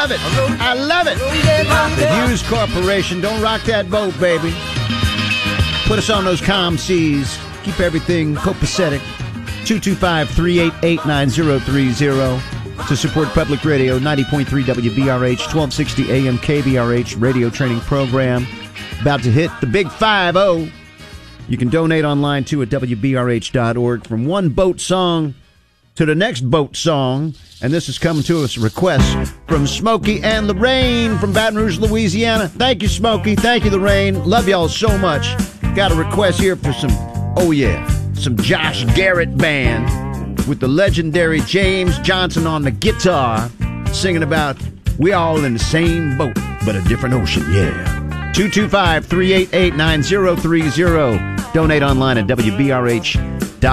love it. I love it. The Hughes Corporation. Don't rock that boat, baby. Put us on those calm seas. Keep everything copacetic. 225-388-9030 to support Public Radio, 90.3 WBRH, 1260 AM KBRH radio training program. About to hit the big 5-0. You can donate online too at WBRH.org. From one boat song to the next boat song. And this is coming to us, a request from Smokey and Lorraine from Baton Rouge, Louisiana. Thank you, Smokey. Thank you, Lorraine. Love y'all so much. Got a request here for some Josh Garrett band with the legendary James Johnson on the guitar singing about we all in the same boat, but a different ocean, yeah. 225-388-9030. Donate online at WBRH.org.